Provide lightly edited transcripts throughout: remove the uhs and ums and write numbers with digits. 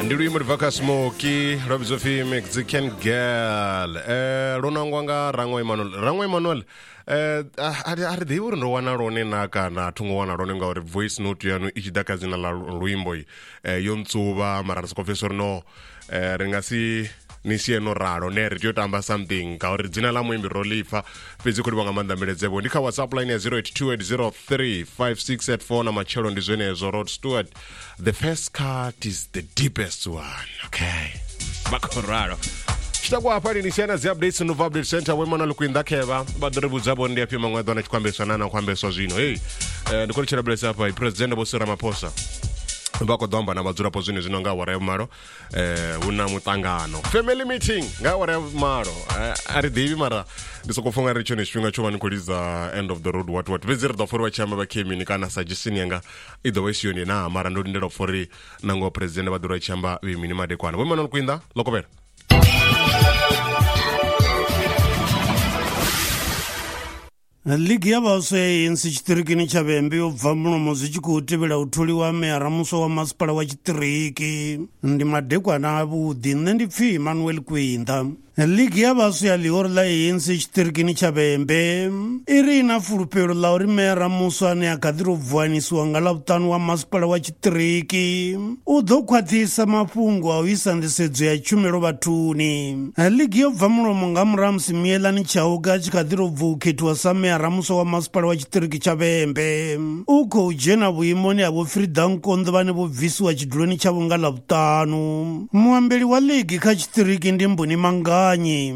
ndi luimbo libva Smoky Robzofi Mexican Girl lunangwa nga Rangwa Emmanuel ari ḓivhi uri ndo wana lone na kana thungo wana lone ngauri voice note yanu i tshi ḓa kha dzina la luimbo yo ntsuvha mara ri soko pfesa uri no ri nga si nisi eno ralo ne ri tea u tamba something ngauri dzina la muimbi ro lipfa fhedzi khou livha nga maanḓa mbiledzevho ndi kha WhatsApp line ya 0828035684 na matshelo ndi zwenezwo Rod Stewart. The first cut is the deepest one. Okay, bakoraro chitakuwa hapa ni nisiana zi updates Nova Update Center wema na lukuinda keva badoribu zabo ndi api mangwedho na chikwambeso nana kwambeso zino hey nikoli chira blesa hapa President Bosi Ramaphosa bako domba na madzura pozini zino nga wara maro una mutangano family meeting nga wara maro ari devi mara ndisokufunga richo ni shwinga choma nikuliza end of the road what visit the for wachamba bakemi nikana suggestion yanga either way sioni na mara ndo ndero for nango president badura chamba we minima de kwana wema no kuinda lokobera Ligi ya vhaswa ANC tshitirikini tsha Vhembe yo bva mulomo zwi tshi khou tevhela u tholiwa mera muswa wa masipala wa tshitiriki ndi madekwana avhuḓi nṋe ndi pfhi Emmanuel Kwinda. Ligi ya vhaswa ya ḽihoro ḽa ANC tshitirikini tsha Vhembe i ri ina fulufhelo ḽa uri mera muswa ane a kha ḓi tou bvuanisiwa nga ḽavhuṱanu wa masipala wa tshitiriki u ḓo khwaṱhisa mafhungo a u isa nḓisedzo ya tshumelo vhathuni. Ligi yo bva mulomo nga murahu musi Mielani Chauke tshi kha ḓi tou bva u khethiwa sa mera muswa wa masipala wa tshitiriki tsha Vhembe u khou dzhena vhuimoni ha vho Freedom Konḓo vhane vho bvisiwa tshiduloni tshavho nga ḽavhuṱanu. Muambeli wa ligi kha tshitiriki ndi Mboni Manga.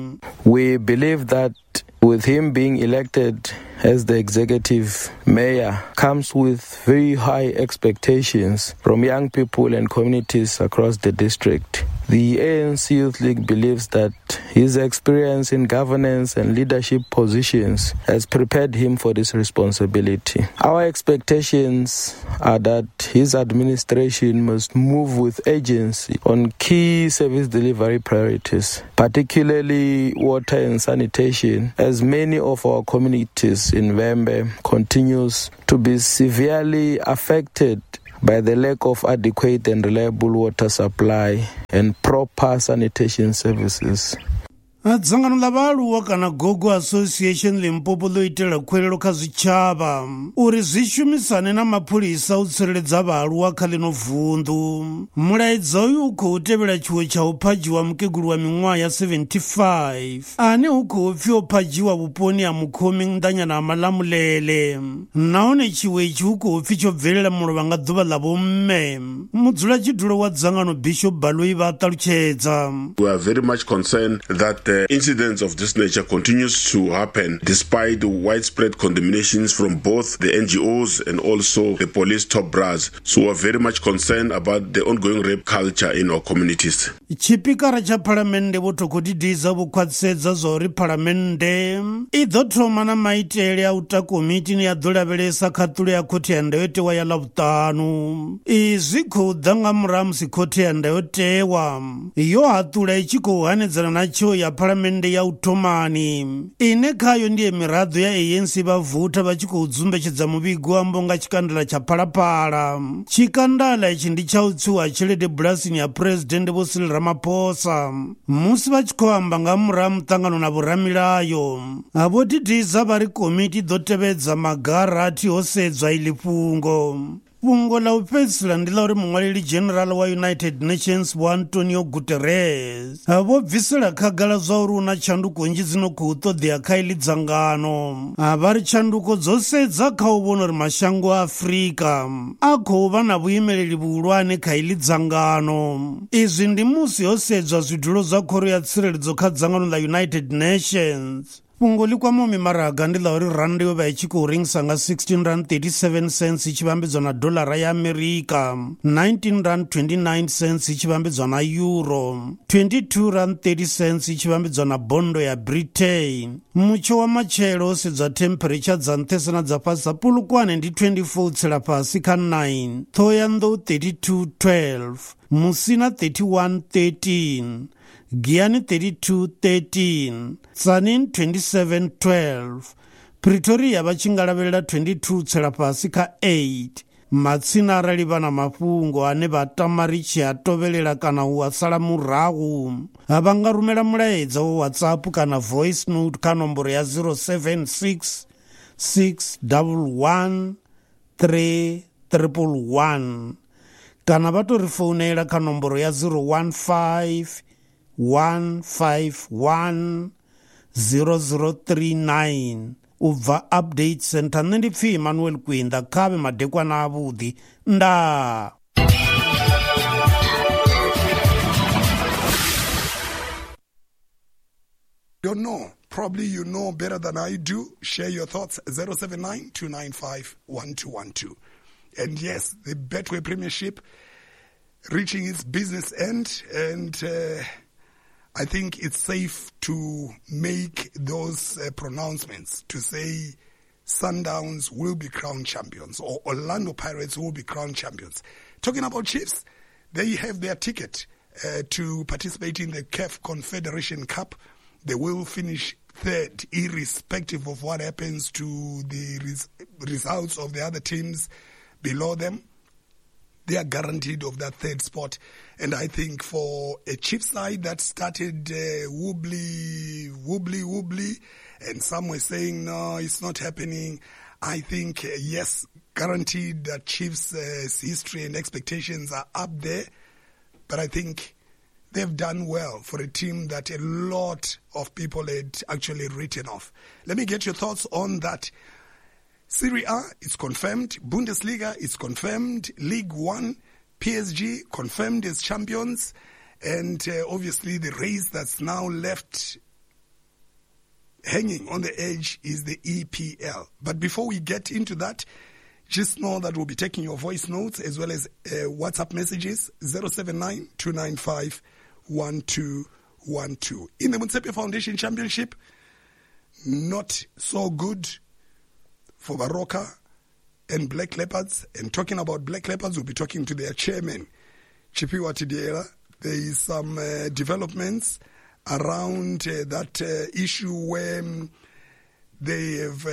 We believe that with him being elected as the executive mayor comes with very high expectations from young people and communities across the district. The ANC Youth League believes that his experience in governance and leadership positions has prepared him for this responsibility. Our expectations are that his administration must move with urgency on key service delivery priorities, particularly water and sanitation, as many of our communities in Vhembe continues to be severely affected by the lack of adequate and reliable water supply and proper sanitation services. Dzangano la vhaaluwa kana Gogo Association Limpopo ḽo itela khwelelo kha zwitshavha uri zwi shumisane na mapholisa u tsireledza vhaaluwa kha ḽino vunḓu. Mulaedza uyu u khou tevhela tshiwo tsha u phadzhiwa mukegulu wa miṅwaha ya 75 ane u khou pfi o phadzhiwa vhuponi ha Mukhomi nnḓanyana ha Malamulele nahone tshiwo itshi u khou pfi tsho bvelela mulovha nga ḓuvha ḽa vhomme. Mudzulatshidulo wa dzangano Bishop Baloyi vha ṱalutshedza. We are very much concerned that incidents of this nature continues to happen despite the widespread condemnations from both the NGOs and also the police top brass. So we're very much concerned about the ongoing rape culture in our communities. Tshipikara tsha phalamennde vho Thokodidiza vho khwaṱhisedza zwa uri phalamennde i ḓo thoma na maitele a u ta komitini ya ḓo lavhelesa khaṱulo ya khothe ya ndayotewa ya ḽavhuṱanu. Izwi khou ḓa nga murahu musi khothe ya ndayotewa yo haṱula i tshi khou hanedzana na tsheo ya phalamennde ya u thomani ine khayo ndiye miraḓo ya ANC vha vutha vha tshi khou dzumbetshedza muvhigo wambo nga tshikandala tsha Phalaphala. Tshikandala itshi ndi tsha u tsiwa tshelede bulasini ya President Vho Cyril Ramaphosa musi vha tshi khou amba nga murahu muṱangano na vhoramilayo. Vho Didiza vha ri komiti ḓo tevhedza maga a rathi ho sedzwa iḽi fhungo. Fhungo la u fhedzisela ndi ḽa uri muṅwaleli general wa United Nations Vho Antonio Guterres vho bvisela khagala zwa uri una tshanduko nnzhi dzino khou ṱoḓea kha iḽi dzangano. Vha ri tshanduko dzo sedza kha u vhona uri mashango a Afrika a khou vha na vhuimeleli vhuhulwane kha iḽi dzangano. Izwi ndi musi ho sedzwa zwidulo zwa khoro ya tsireledzo kha dzangano la United Nations. Fhungo ḽi kwamaho mimaraga ndi ḽa uri rand yo vha i tshi khou rengisa nga 16 rand 37 cents i tshi vhambedzwa na dolara ya Amerika, 19 rand 29 cents i tshi vhambedzwa na euro, 22 rand 30 cents i tshi vhambedzwa na bondo ya Britain. Mutsho wa matshelo o sedzwa temperature dza nṱhesa na dza fhasi Polokwane ndi 24 u tsela fhasi kha 9, Thohoyandou 32 12, Musina 31 13, Giyani 32-13, Tsanin 27-12, Pretoria vha tshi nga lavhelela 22 tsela fhasi kha 8, matsina arali vha na mafhungo ane vha tama ri tshi a tovhelela kana u a sala murahu, vha nga rumela mulaedza wa WhatsApp kana voice note kha nomboro ya 076 611 3111 kana vha to ri founela kha nomboro ya 015 151 0039 u bva update center. Nṋe ndi pfi Emmanuel Kwinda, khavhe madekwana avhuḓi, ndaa. Don't know. Probably you know better than I do. Share your thoughts. 079-295-1212. And yes, the Betway Premiership reaching its business end, and I think it's safe to make those pronouncements to say Sundowns will be crowned champions or Orlando Pirates will be crowned champions. Talking about Chiefs, they have their ticket to participate in the CAF Confederation Cup. They will finish third, irrespective of what happens to the results of the other teams below them. They are guaranteed of that third spot. And I think for a Chiefs side that started wobbly, and some were saying, no, it's not happening. I think, yes, guaranteed that Chiefs' history and expectations are up there. But I think they've done well for a team that a lot of people had actually written off. Let me get your thoughts on that. Serie A is confirmed. Bundesliga is confirmed. League One, PSG confirmed as champions. And obviously the race that's now left hanging on the edge is the EPL. But before we get into that, just know that we'll be taking your voice notes as well as WhatsApp messages, 079-295-1212. In the Motsepe Foundation Championship, not so good for Baroka and Black Leopards. And talking about Black Leopards, we'll be talking to their chairman, Chipiwa Tidiela. There is some developments around that issue where they have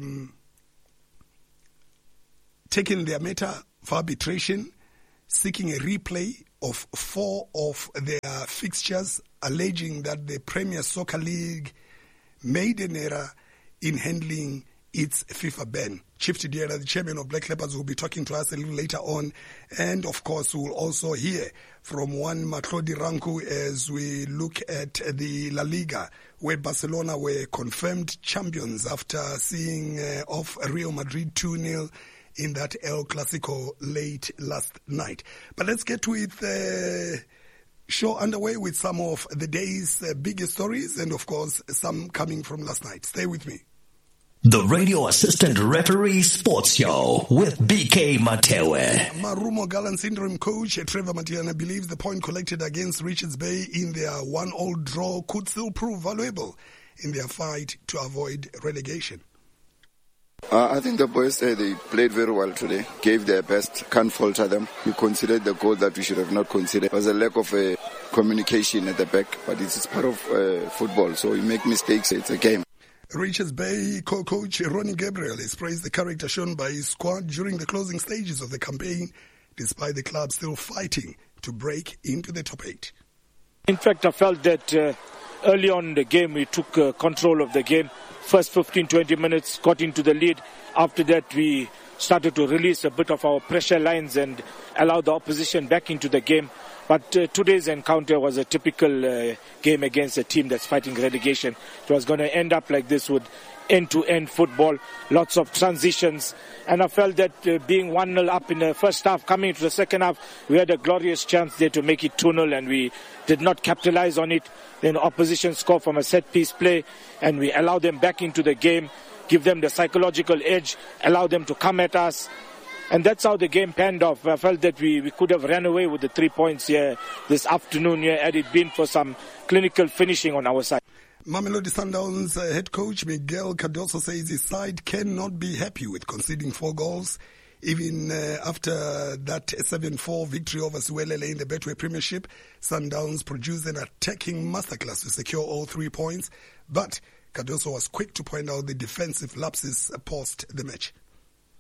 taken their matter for arbitration, seeking a replay of 4 of their fixtures, alleging that the Premier Soccer League made an error in handling its FIFA ban. Chief Tidiela, the chairman of Black Leopards, will be talking to us a little later on. And of course, we'll also hear from one Matlodi Ranku as we look at the La Liga, where Barcelona were confirmed champions after seeing off Real Madrid 2-0 in that El Clasico late last night. But let's get with the show underway with some of the day's biggest stories and, of course, some coming from last night. Stay with me. The Radio Assistant Referee Sports Show with BK Matewe. Marumo Gallant Syndrome coach Trevor Matiana believes the point collected against Richards Bay in their 1-1 draw could still prove valuable in their fight to avoid relegation. I think the boys they played very well today, gave their best, can't falter them. We considered the goal that we should have not considered. There was a lack of communication at the back, but it's part of football, so you make mistakes, it's a game. Richards Bay co-coach Ronnie Gabriel has praised the character shown by his squad during the closing stages of the campaign, despite the club still fighting to break into the top 8. In fact, I felt that early on in the game we took control of the game. First 15-20 minutes, got into the lead. After that, we started to release a bit of our pressure lines and allow the opposition back into the game. But today's encounter was a typical game against a team that's fighting relegation. It was going to end up like this with end-to-end football, lots of transitions. And I felt that being 1-0 up in the first half, coming into the second half, we had a glorious chance there to make it 2-0 and we did not capitalize on it. Then opposition scored from a set-piece play and we allowed them back into the game, give them the psychological edge, allow them to come at us. And that's how the game panned off. I felt that we could have ran away with the 3 points here this afternoon here had it been for some clinical finishing on our side. Mamelodi Sundowns head coach Miguel Cardoso says his side cannot be happy with conceding 4 goals, even after that 7-4 victory over Siwelele in the Betway Premiership. Sundowns produced an attacking masterclass to secure all 3 points, but Cardoso was quick to point out the defensive lapses post the match.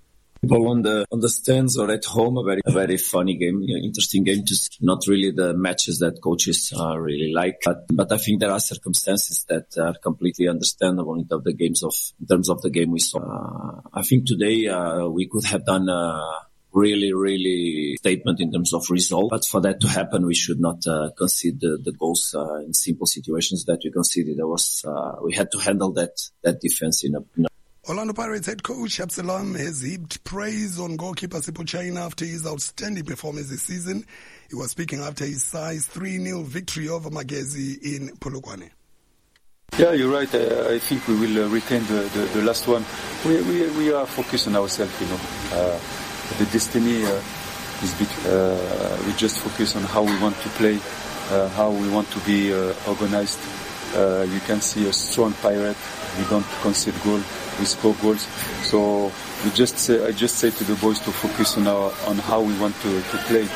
People on the stands or at home, a very funny game, interesting game to see. Not really the matches that coaches really like, but I think there are circumstances that are completely understandable in terms of the game we saw. I think today we could have done really statement in terms of result. But for that to happen, we should not concede the goals in simple situations that we conceded. We had to handle that defense in a Orlando Pirates head coach Absalom has heaped praise on goalkeeper Sipho China after his outstanding performance this season. He was speaking after his size 3-0 victory over Magezi in Polokwane. Yeah, you're right. I think we will retain the last one. We are focused on ourselves, the destiny is big. We just focus on how we want to play, how we want to be organized. You can see a strong Pirate. We don't concede goal. We score goals. So I just say to the boys to focus on how we want to play.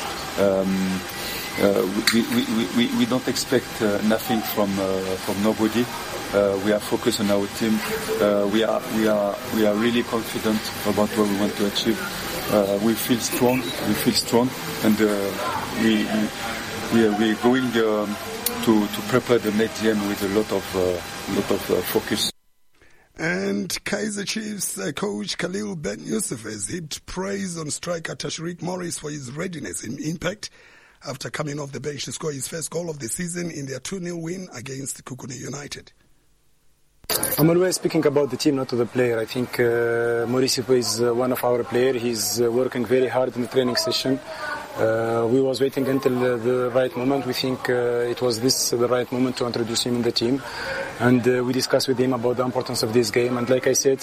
We don't expect nothing from nobody. We are focused on our team. We are really confident about what we want to achieve. We feel strong, and we're going to prepare the next game with a lot of focus. And Kaizer Chiefs coach Khalil Ben Yusuf has heaped praise on striker Tashreeq Morris for his readiness and impact after coming off the bench to score his first goal of the season in their 2-0 win against Kukune United. I'm always speaking about the team, not to the player. I think Mauricio is one of our players. He's working very hard in the training session. We was waiting until the right moment. We think it was the right moment to introduce him in the team. And we discussed with him about the importance of this game. And like I said,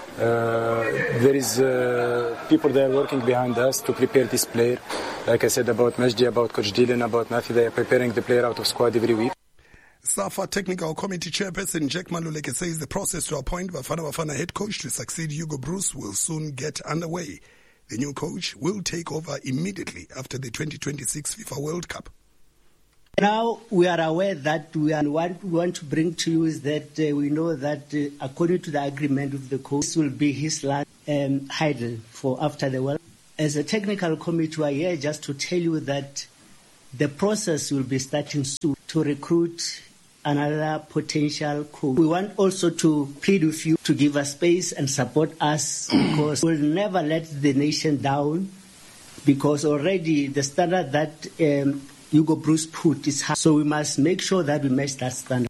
there is people that are working behind us to prepare this player. Like I said about Majdi, about Coach Dylan, about Nafi, they are preparing the player out of squad every week. SAFA Technical Committee Chairperson Jack Maluleke says the process to appoint Bafana Bafana head coach to succeed Hugo Bruce will soon get underway. The new coach will take over immediately after the 2026 FIFA World Cup. Now we are aware that we want to bring to you is that we know that according to the agreement with the coach, this will be his last idle for after the World Cup. As a technical committee, we are here just to tell you that the process will be starting soon to recruit another potential coach. We want also to plead with you to give us space and support us because we'll never let the nation down because already the standard that Hugo Bruce put is high. So we must make sure that we match that standard.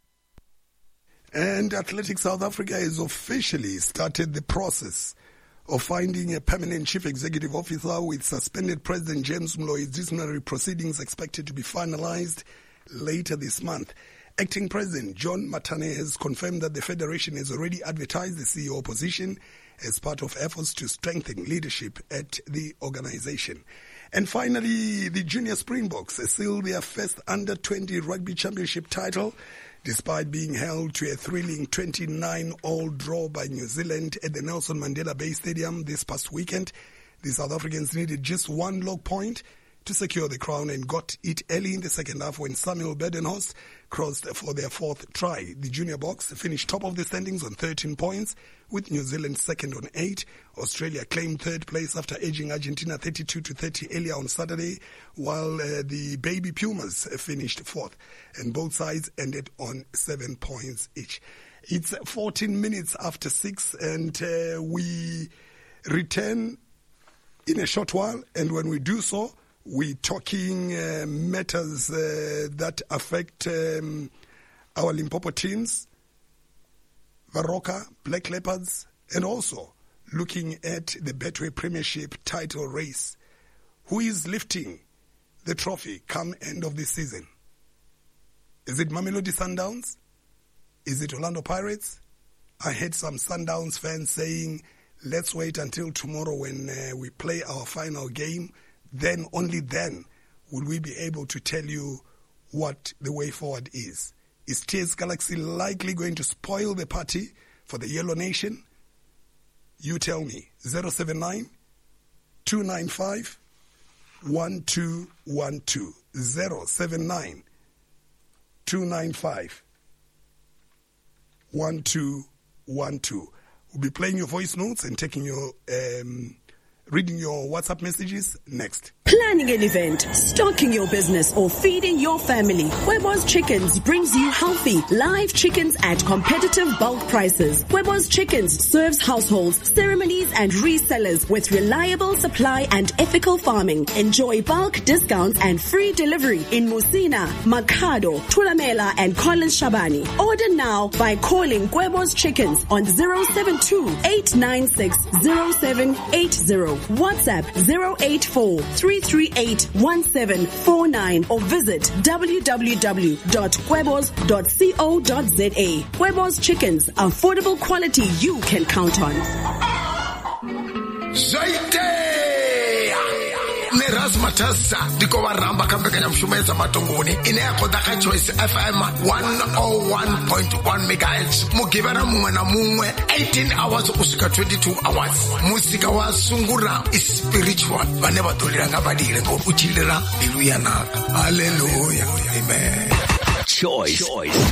And Athletics South Africa has officially started the process of finding a permanent chief executive officer with suspended President James Mloi's disciplinary proceedings expected to be finalized later this month. Acting President John Matane has confirmed that the Federation has already advertised the CEO position as part of efforts to strengthen leadership at the organization. And finally, the Junior Springboks sealed their first Under-20 Rugby Championship title despite being held to a thrilling 29-all draw by New Zealand at the Nelson Mandela Bay Stadium this past weekend. The South Africans needed just one log point to secure the crown and got it early in the second half when Samuel Badenhorst crossed for their fourth try. The Junior Boks finished top of the standings on 13 points, with New Zealand second on 8. Australia claimed third place after edging Argentina 32-30 earlier on Saturday, while the Baby Pumas finished fourth, and both sides ended on 7 points each. It's 14 minutes after 6, and we return in a short while, and when we do so, we're talking matters that affect our Limpopo teams, Baroka, Black Leopards, and also looking at the Betway Premiership title race. Who is lifting the trophy come end of this season? Is it Mamelodi Sundowns? Is it Orlando Pirates? I heard some Sundowns fans saying, let's wait until tomorrow when we play our final game. Then, only then, will we be able to tell you what the way forward is. Is TS Galaxy likely going to spoil the party for the Yellow Nation? You tell me. 079 295 1212. 079 295 1212. We'll be playing your voice notes and taking your reading your WhatsApp messages next. Planning an event, stocking your business, or feeding your family. Quebo's Chickens brings you healthy, live chickens at competitive bulk prices. Quebo's Chickens serves households, ceremonies, and resellers with reliable supply and ethical farming. Enjoy bulk discounts and free delivery in Musina, Makado, Tulamela, and Collins Shabani. Order now by calling Quebo's Chickens on 072-896-0780. WhatsApp 084-338-1749 or visit www.quebos.co.za. Quebos Chickens, affordable quality you can count on. ne Razmatasa diko waramba kambekanya mshumeza matongoni ine yako daka Choice FM 101.1 MHz mugibara mumwe na mumwe 18 hours kusika 22 hours musika wa sungura is spiritual bane badolira ngabadire ngo uchilira haleluya na haleluya amen. Choice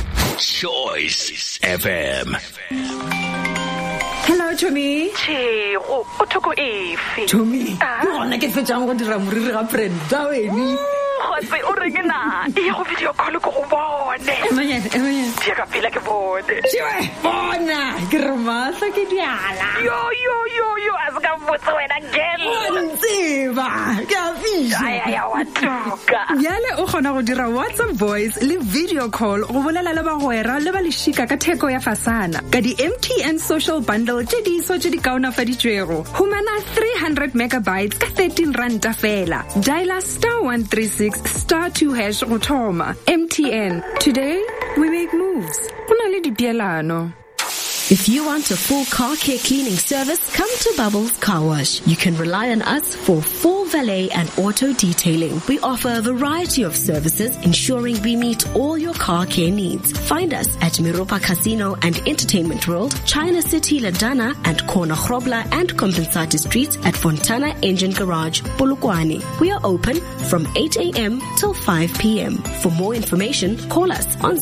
FM. Hello, Tommy. Che, o thoko efe. Tommy, ngwana ke fetsang go dira moriri ga friend ba weni. Khotse o reng na? E go video call go go bone. Emanyane. Ke ka pila ke bone. Tshwe, bona, ke re mahla ke diala. Yo, azka botse wena girl. Ntsiba, ke a fisa. Ya wa tuka. Yale o gona go dira WhatsApp voice le video call go bolela le bagwera le ba le shika ka theko ya fasana. Ka di MTN social bundle tse di so tse di kaonafaditswego. Humana 300 megabytes ka 13 rand fela. Dial *136*2# go thoma. MTN. Today we make moves. Kuna le dipielano. If you want a full car care cleaning service, come to Bubbles Car Wash. You can rely on us for full valet and auto detailing. We offer a variety of services, ensuring we meet all your car care needs. Find us at Miropa Casino and Entertainment World, China City, Ladana, and Corner Grobler and Compensati Streets at Fontana Engine Garage, Polokwane. We are open from 8 a.m. till 5 p.m. For more information, call us on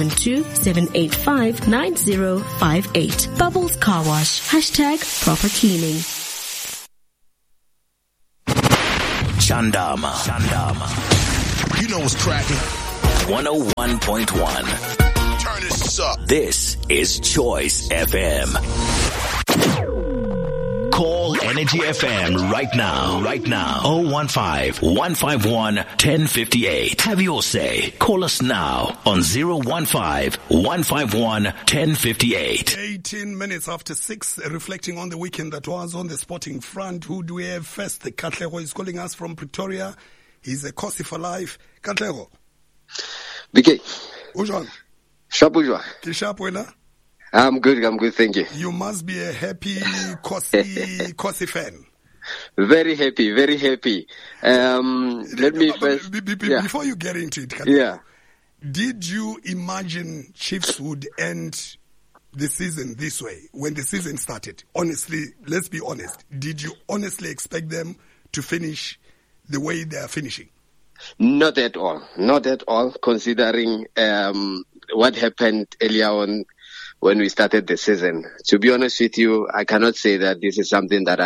072-785-9058. Bubbles Car Wash. # proper cleaning. Chandama. You know what's cracking. 101.1. Turn this up. This is Choice FM. Call Energy FM right now. 015-151-1058. Have your say. Call us now on 015-151-1058. 18 minutes after 6, reflecting on the weekend that was on the sporting front. Who do we have first? Katlego is calling us from Pretoria. He's a Kosi for life. Katlego. BK. Ujon. Shabujwa. Kishapu wena? I'm good, thank you. You must be a happy Kosi fan. Very happy. Let me first... Before you get into it, did you imagine Chiefs would end the season this way when the season started? Honestly, let's be honest. Did you honestly expect them to finish the way they are finishing? Not at all, considering what happened earlier on when we started the season. To be honest with you, I cannot say that this is something that